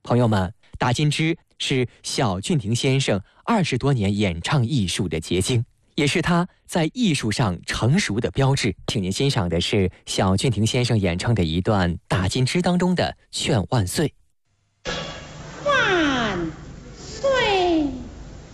朋友们，大金枝是小俊廷先生20多年演唱艺术的结晶，也是他在艺术上成熟的标志。请您欣赏的是小俊廷先生演唱的一段《大金枝》当中的《劝万岁》。